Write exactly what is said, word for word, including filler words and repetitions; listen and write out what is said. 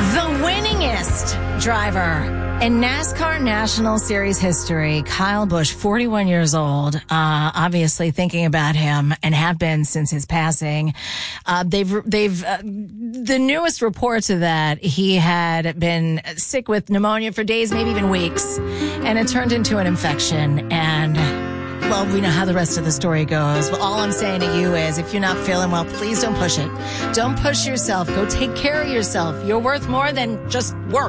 The winningest driver in NASCAR National Series history, Kyle Busch, forty-one years old, uh, obviously thinking about him and have been since his passing. Uh, they've, they've, uh, the newest reports are that he had been sick with pneumonia for days, maybe even weeks, and it turned into an infection. And well, we know how the rest of the story goes. But all I'm saying to you is if you're not feeling well, please don't push it. Don't push yourself. Go take care of yourself. You're worth more than just work.